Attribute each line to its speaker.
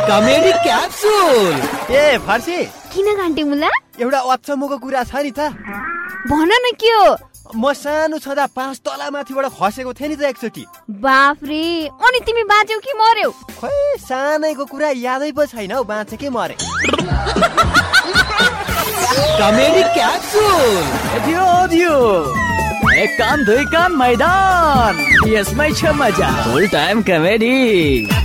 Speaker 1: Comedy capsule.
Speaker 2: ए फर्सी,
Speaker 3: किन घन्टे मुला?
Speaker 2: एउटा अचम्मको कुरा छ नि त।
Speaker 3: भन न के हो?
Speaker 2: म सानो छँदा 5 तला माथिबाट खसेको थिएँ नि त एकचोटि।
Speaker 3: बाफरे, अनि तिमी बाँच्यौ कि मर्यौ?
Speaker 2: खोइ सानैको कुरा यादै पो छैन हौ, बाँचे कि मरे।
Speaker 1: Comedy capsule.
Speaker 4: दियो एक कान दुई कान मैदान, यसमै छ मजा। फुल टाइम कमेडी।